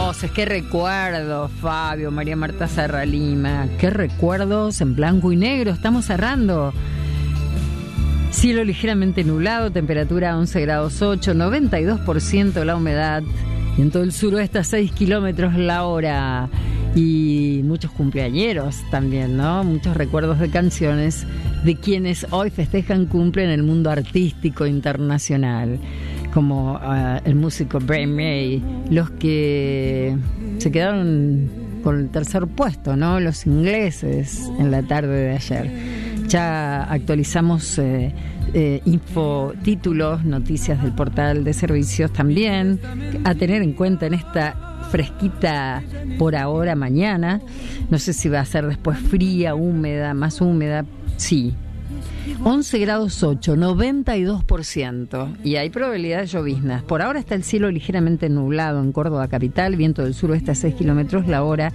voces, qué recuerdos, Fabio, María Marta Serra Lima, qué recuerdos en blanco y negro. Estamos cerrando. Cielo ligeramente nublado, temperatura 11 grados 8, 92% la humedad, y en todo el suroeste a 6 kilómetros la hora. Y muchos cumpleañeros también, ¿no? Muchos recuerdos de canciones de quienes hoy festejan cumple en el mundo artístico internacional, como el músico Brian May, los que se quedaron con el tercer puesto, ¿no? Los ingleses en la tarde de ayer. Ya actualizamos info, títulos, noticias del portal de servicios también, a tener en cuenta en esta fresquita por ahora mañana. No sé si va a ser después fría, húmeda, más húmeda. Sí. 11 grados 8, 92%. Y hay probabilidad de lloviznas. Por ahora está el cielo ligeramente nublado en Córdoba capital, viento del suroeste a 6 kilómetros la hora.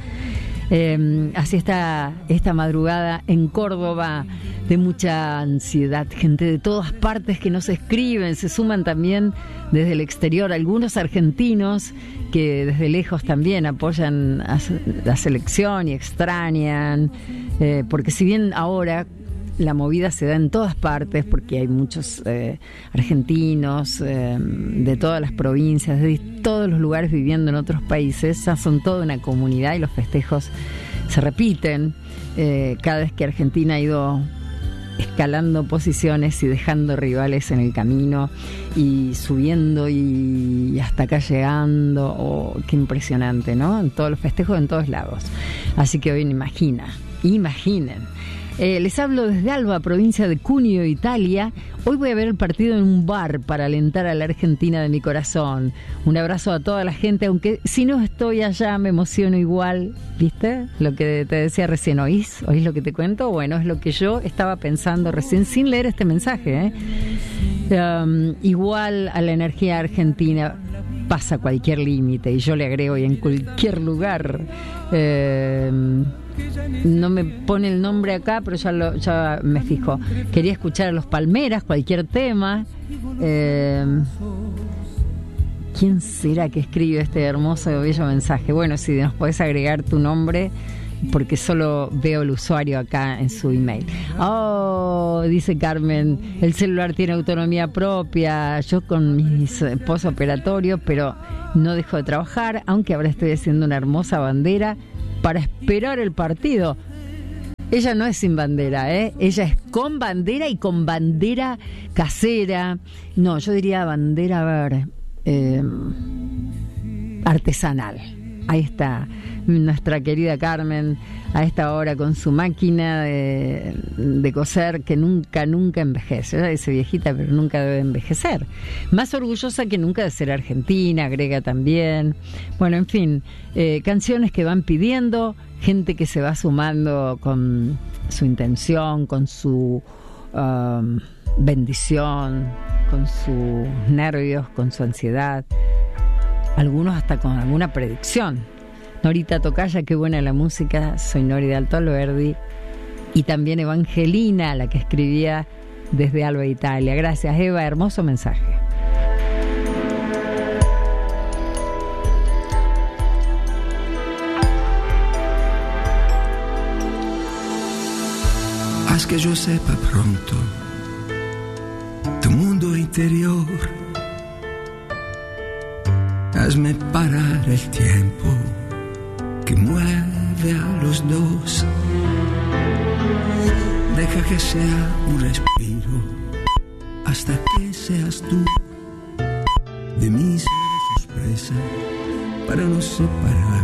Así está esta madrugada en Córdoba, de mucha ansiedad, gente de todas partes que nos escriben, se suman también desde el exterior, algunos argentinos que desde lejos también apoyan a la selección y extrañan, porque si bien ahora la movida se da en todas partes, porque hay muchos argentinos de todas las provincias, de todos los lugares viviendo en otros países, ya son toda una comunidad y los festejos se repiten cada vez que Argentina ha ido escalando posiciones y dejando rivales en el camino y subiendo y hasta acá llegando. Oh, qué impresionante, ¿no? En todos los festejos, en todos lados. Así que hoy imaginen. Les hablo desde Alba, provincia de Cuneo, Italia. Hoy voy a ver el partido en un bar para alentar a la Argentina de mi corazón. Un abrazo a toda la gente, aunque si no estoy allá me emociono igual. ¿Viste? Lo que te decía recién, ¿oís lo que te cuento? Bueno, es lo que yo estaba pensando recién sin leer este mensaje, igual a la energía argentina pasa cualquier límite, y yo le agrego, y en cualquier lugar. No me pone el nombre acá, pero ya me fijo. Quería escuchar a los Palmeras, cualquier tema. ¿Quién será que escribe este hermoso y bello mensaje? Bueno, si nos podés agregar tu nombre, porque solo veo el usuario acá en su email. Oh, dice Carmen, el celular tiene autonomía propia. Yo con mis postooperatorios, pero no dejo de trabajar, aunque ahora estoy haciendo una hermosa bandera para esperar el partido. Ella no es sin bandera, ella es con bandera y con bandera casera. No, yo diría bandera artesanal. Ahí está nuestra querida Carmen a esta hora con su máquina de coser que nunca envejece. Ella dice viejita, pero nunca debe envejecer. Más orgullosa que nunca de ser argentina, agrega también. Bueno, en fin, canciones que van pidiendo, gente que se va sumando con su intención, con su bendición, con sus nervios, con su ansiedad. Algunos hasta con alguna predicción. Norita Tocaya, qué buena la música. Soy Nori de Alto Alberdi. Y también Evangelina, la que escribía desde Alba, Italia. Gracias, Eva, hermoso mensaje. Haz que yo sepa pronto tu mundo interior. Hazme parar el tiempo que mueve a los dos. Deja que sea un respiro hasta que seas tú. De mí serás presa para no separar.